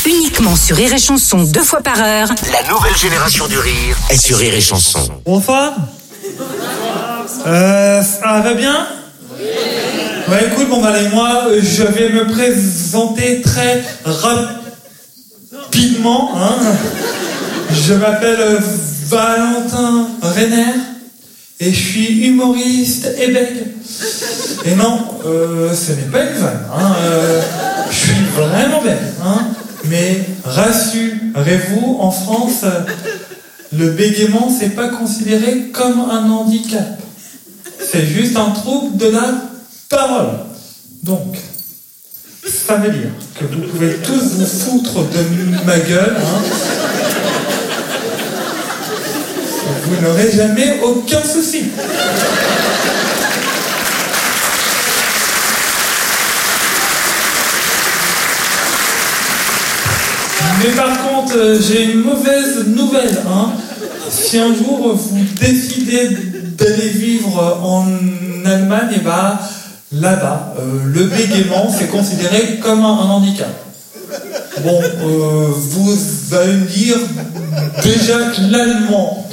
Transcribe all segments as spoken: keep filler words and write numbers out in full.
Uniquement sur Rire et Chanson, deux fois par heure. La nouvelle génération du rire est sur Rire et Chanson. Bonsoir. Euh, ça va bien? Ouais, écoute, bon, bah, allez, moi, je vais me présenter très rapidement, hein. Je m'appelle Valentin Renner et je suis humoriste et bègue. Et non, euh, ce n'est pas une vanne, hein. Euh, je suis vraiment bègue, hein. Mais rassurez-vous, en France, le bégaiement, c'est pas considéré comme un handicap. C'est juste un trouble de la parole. Donc, ça veut dire que vous pouvez tous vous foutre de ma gueule, hein. Vous n'aurez jamais aucun souci. Mais par contre, j'ai une mauvaise nouvelle, hein. Si un jour vous décidez d'aller vivre en Allemagne, et bah là-bas, euh, le bégaiement c'est considéré comme un, un handicap. Bon, euh, vous allez me dire déjà que l'allemand,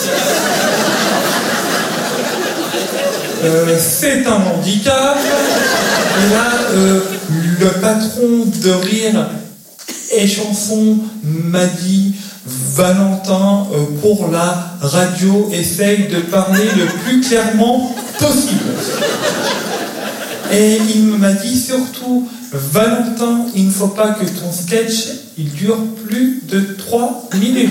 euh, c'est un handicap. Et là, euh, le patron de Rire et Chanson m'a dit: Valentin, euh, pour la radio, essaye de parler le plus clairement possible. Et il m'a dit surtout: Valentin, il ne faut pas que ton sketch il dure plus de trois minutes.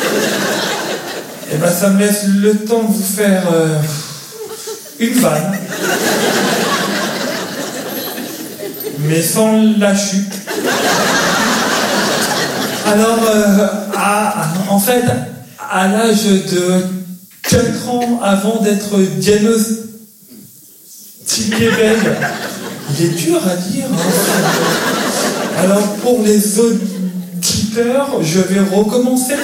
Et ben ça me laisse le temps de vous faire euh, une vanne, mais sans la chute. Alors, euh, à, en fait, à l'âge de quatre ans, avant d'être diagnostiqué bègue, il est dur à dire, hein. Alors, pour les auditeurs, je vais recommencer.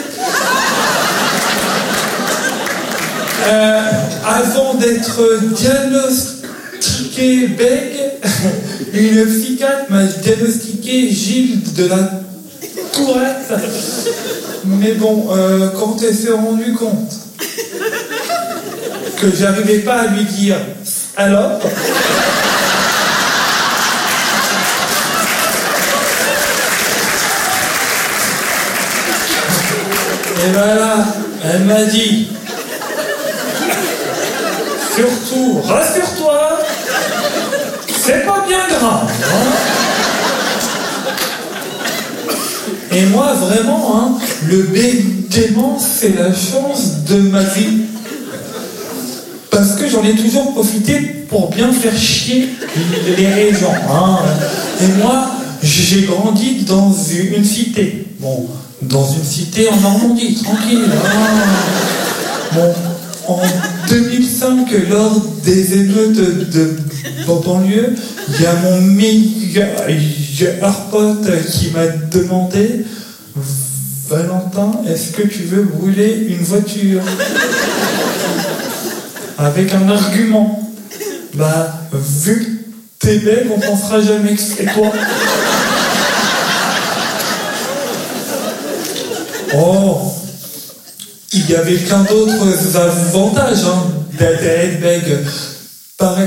Euh, avant d'être diagnostiqué bègue, une psychiatre m'a diagnostiqué Gilles de la Tourette. Mais bon, euh, quand elle s'est rendue compte que j'arrivais pas à lui dire alors, et voilà, elle m'a dit: surtout, rassure-toi, c'est pas bien grave, hein. Et moi, vraiment, hein, le bégaiement, c'est la chance de ma vie. Parce que j'en ai toujours profité pour bien faire chier les gens, hein. Et moi, j'ai grandi dans une cité. Bon, dans une cité en Normandie, tranquille, hein. Bon, en deux mille cinq, lors des émeutes de banlieue, il y a mon meilleur pote qui m'a demandé: Valentin, est-ce que tu veux brûler une voiture? Avec un argument. Bah, vu que t'es belle, on pensera jamais que c'est toi. Oh, il y avait plein d'autres avantages, hein, d'être bègue. Par